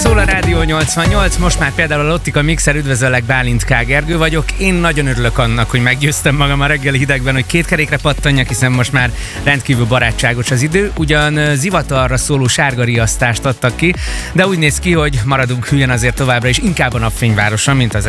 Szól a Rádió 88, most már például a Lottika Mixer, üdvözöllek, Bálint K. Gergő vagyok. Én nagyon örülök annak, hogy meggyőztem magam a reggeli hidegben, hogy két kerékre pattanjak, hiszen most már rendkívül barátságos az idő. Ugyan zivatarra szóló sárga riasztást adtak ki, de úgy néz ki, hogy maradunk hülyen azért továbbra is inkább a napfényvároson, mint az